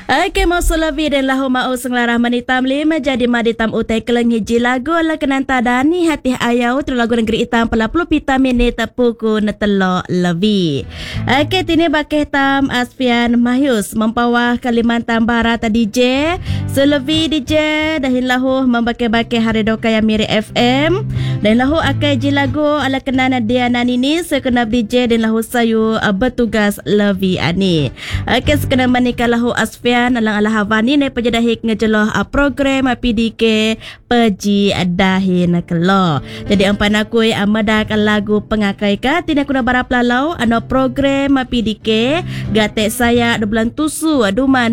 Okey, mau sulavi dan lahu mau senglarah manitam lima jadi maditam utai keleng hiji lagu ala kenanta dani hati ayau tu lagu negeri hitam pala puluh pita minit puku netelo levi. Okey, tini bakeh tam Asfian Mahyus mempawa Kalimantan Barat DJ selevi DJ dahin lahu membakeh-bakeh hari dokaya miri FM dan lahu akai ji lagu ala kenana Diana Nini sekenab DJ dan lahu sayu bertugas levi ani. Okey, sekenab manika lahu Asfian alang ala Havani ne pejadahik ngejeloh program PDK peji dahin kelo. Jadi empan akui amadak lagu pengakai ka tina kuna barap lalau ano program PDK gatek saya 2 bulan tusu Duman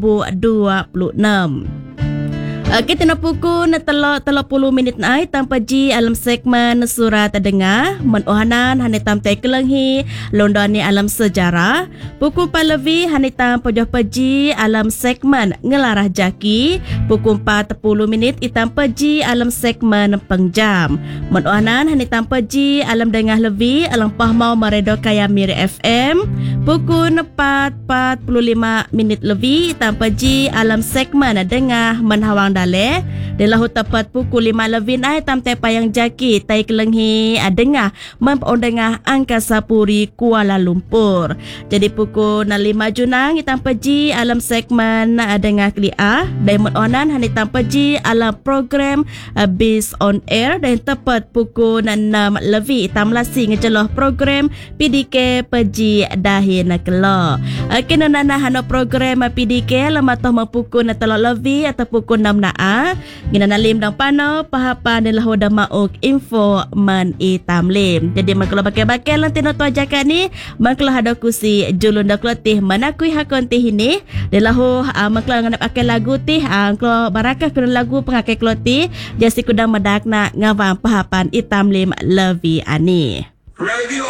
2026. Kita nak pukul na 30 minit na ay tanpa ji alam segmen surat dengar menohanan hanitam tekelenghi London ni alam sejarah pukul palevi hanitam pojoh peji alam segmen ngelarah jaki pukul 40 minit itam peji alam segmen pengjam menohanan hanitam peji alam dengar levi alam pahmau maredo kaya miri FM pukul 4:45 minit levi itam peji alam segmen dengar menhawang dale delah tepat pukul 5 levin ai tam te payang jaki tai kelenghi dengah mempondengah Angkasa Puri Kuala Lumpur. Jadi pukul 5 junang itam peji alam segmen dengah kelia Diamond Onan hanitam peji alam program Based on Air dan tepat pukul 6 levi itam lasi ngejeloh program PDK peji dahin kelo. Kena nana hano program PDK lematoh mempukul 3 levi atau pukul 6 naa gina nalim dang pano pahapan dan lahu dah mauk info man itam lim. Jadi maklo bakal lanti no tu ajakan ni maklo hada kusi julun dak letih manakui hakon tih ini dan lahu maklo nganap akan lagu tih angklo barakah kena lagu pengakai kloti jasi kudang medak nak ngawang pahapan itam lim levi ani. Radio